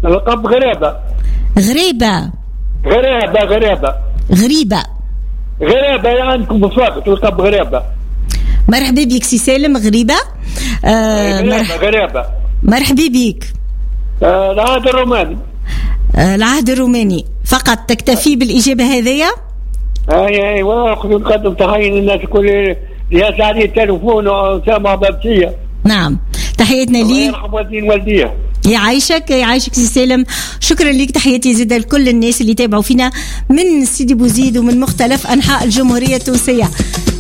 القب غريبة. غريبة. غريبة غريبة غريبة. غريبة عندكم بالضبط القب غريبة. مرحبا بك سي سالم. غريبة. غريبة. مرحبا بك. العهد الروماني. العهد الروماني فقط تكتفي بالإجابة هذية؟ ايوه نقدم تحية للناس الكل يا سعدي التليفون وسامع بابتية. نعم تحياتنا لي. يرحم والدين والديه. يعيشك يعيشك سي سالم. شكرا لك. تحياتي زيادة لكل الناس اللي تابعوا فينا من سيدي بوزيد ومن مختلف أنحاء الجمهورية التونسية.